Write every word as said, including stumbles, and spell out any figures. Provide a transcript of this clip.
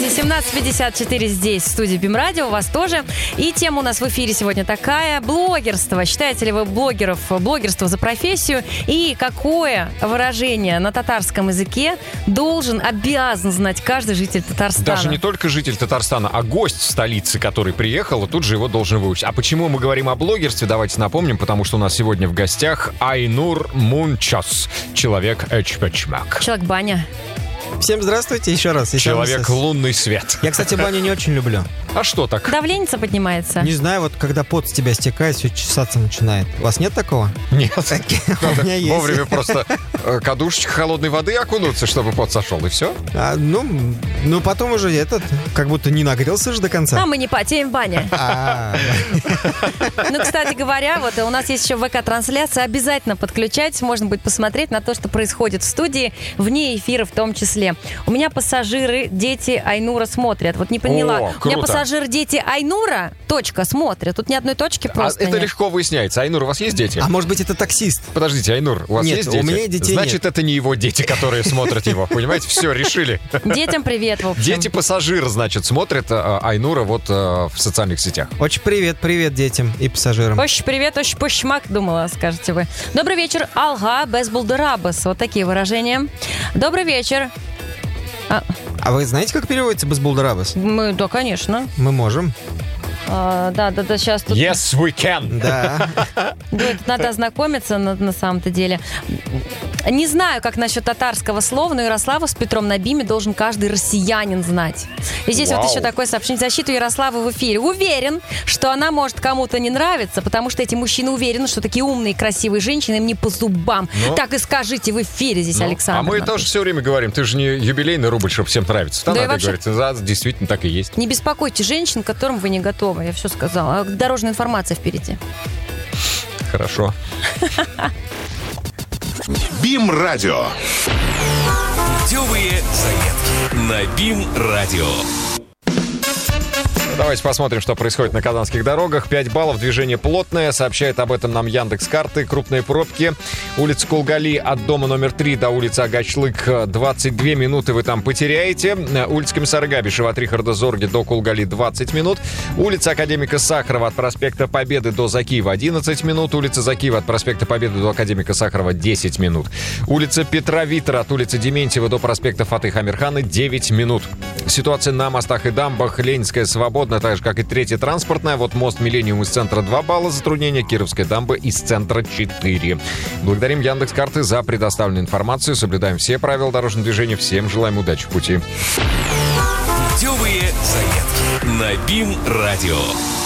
семнадцать пятьдесят четыре здесь, в студии БИМ-радио, у вас тоже. И тема у нас в эфире сегодня такая: блогерство. Считаете ли вы блогеров, блогерство за профессию? И какое выражение на татарском языке должен, обязан знать каждый житель Татарстана? Даже не только житель Татарстана, а гость столицы, который приехал, тут же его должен выучить. А почему мы говорим о блогерстве, давайте напомним, потому что у нас сегодня в гостях Айнур Мунчас, человек Эчпечмак. Человек баня. Всем здравствуйте еще раз. Еще Человек раз. лунный свет. Я, кстати, баню не очень люблю. А что так? Давление поднимается? Не знаю, вот когда пот с тебя стекает, все чесаться начинает. У вас нет такого? Нет. У меня есть. Вовремя просто э, кадушечка холодной воды окунуться, чтобы пот сошел, и все? А, ну, ну, потом уже этот, как будто не нагрелся же до конца. А мы не потеем, баня. А, Ну, кстати говоря, вот у нас есть еще ВК-трансляция. Обязательно подключайтесь. Можно будет посмотреть на то, что происходит в студии, вне эфира в том числе. У меня пассажиры, дети Айнура смотрят. Вот не поняла. О, У меня круто. пассажиры, дети Айнура, точка, смотрят. Тут ни одной точки А просто это нет. легко выясняется. Айнур, у вас есть дети? а может быть, это таксист? Подождите, Айнур, у вас Нет, есть у дети? меня детей Значит, нет. это не его дети, которые смотрят его. Понимаете, все, решили. Детям привет, в общем. Дети-пассажиры, значит, смотрят э, Айнура вот э, в социальных сетях. Очень привет, привет детям и пассажирам. Очень привет, очень пушмак, думала, скажете вы. Добрый вечер, Алга, без булдырабас. Вот такие выражения. Добрый вечер. А, А вы знаете, как переводится «безбулдарабас»? мы, да, конечно. Мы можем. А, да, да, да, сейчас тут... Yes, we can. Да. Да, тут надо ознакомиться на, на самом-то деле. Не знаю, как насчет татарского слова, но Ярославу с Петром на БИМе должен каждый россиянин знать. И здесь Вау. вот еще такое сообщение. Защиту Ярославы в эфире. Уверен, что она может кому-то не нравиться, потому что эти мужчины уверены, что такие умные, красивые женщины им не по зубам. Ну. Так и скажите в эфире здесь, Ну, Александр. а мы напишет. тоже все время говорим, ты же не юбилейный рубль, чтобы всем нравиться. Да и надо вообще- говорить, да, действительно так и есть. Не беспокойте женщин, к которым вы не готовы. Я все сказала. А дорожная информация впереди. Хорошо. БИМ-радио. Путевые заметки на БИМ-радио. Давайте посмотрим, что происходит на казанских дорогах. пять баллов, движение плотное. Сообщает об этом нам Яндекс.Карты. Крупные пробки. Улица Кулгали от дома номер три до улицы Агачлык. двадцать две минуты вы там потеряете. Улица Комиссара Габишева от Рихарда Зорги до Кулгали двадцать минут. Улица Академика Сахарова от проспекта Победы до Закиева одиннадцать минут. Улица Закиева от проспекта Победы до Академика Сахарова десять минут. Улица Петра Витера от улицы Дементьева до проспекта Фатыха Амирхана девять минут. Ситуация на мостах и дамбах. Ленинская свободна, так же, как и третья транспортная. Вот мост Миллениум из центра два балла затруднения. Кировская дамба из центра четыре. Благодарим Яндекс.Карты за предоставленную информацию. Соблюдаем все правила дорожного движения. Всем желаем удачи в пути. Путевые заметки на БИМ-радио.